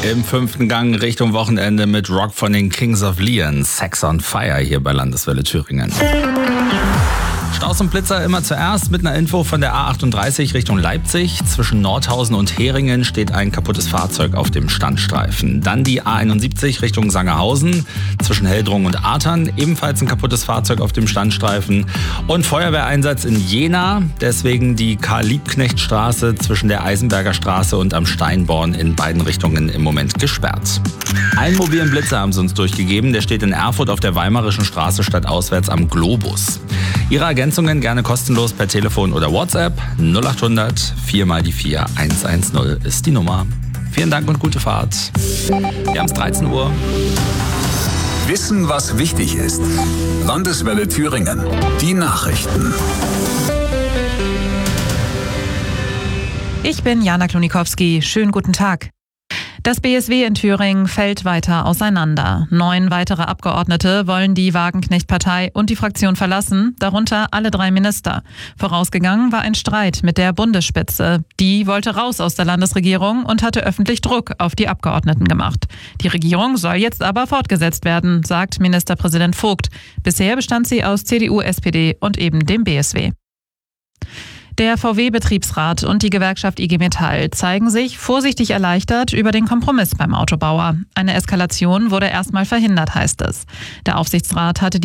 Im 5. Gang Richtung Wochenende mit Rock von den Kings of Leon. Sex on Fire hier bei Landeswelle Thüringen. Staus und Blitzer immer zuerst mit einer Info von der A38 Richtung Leipzig. Zwischen Nordhausen und Heringen steht ein kaputtes Fahrzeug auf dem Standstreifen. Dann die A71 Richtung Sangerhausen. Zwischen Heldrung und Artern ebenfalls ein kaputtes Fahrzeug auf dem Standstreifen. Und Feuerwehreinsatz in Jena. Deswegen die Karl-Liebknecht-Straße zwischen der Eisenberger Straße und am Steinborn in beiden Richtungen im Moment gesperrt. Einen mobilen Blitzer haben sie uns durchgegeben. Der steht in Erfurt auf der Weimarischen Straße stadtauswärts am Globus. Ihre Ergänzungen gerne kostenlos per Telefon oder WhatsApp. 0800 4 mal die 4 110 ist die Nummer. Vielen Dank und gute Fahrt. Wir haben es 13 Uhr. Wissen, was wichtig ist. Landeswelle Thüringen. Die Nachrichten. Ich bin Jana Klonikowski. Schönen guten Tag. Das BSW in Thüringen fällt weiter auseinander. 9 weitere Abgeordnete wollen die Wagenknecht-Partei und die Fraktion verlassen, darunter alle 3 Minister. Vorausgegangen war ein Streit mit der Bundesspitze. Die wollte raus aus der Landesregierung und hatte öffentlich Druck auf die Abgeordneten gemacht. Die Regierung soll jetzt aber fortgesetzt werden, sagt Ministerpräsident Vogt. Bisher bestand sie aus CDU, SPD und eben dem BSW. Der VW-Betriebsrat und die Gewerkschaft IG Metall zeigen sich vorsichtig erleichtert über den Kompromiss beim Autobauer. Eine Eskalation wurde erstmal verhindert, heißt es. Der Aufsichtsrat hatte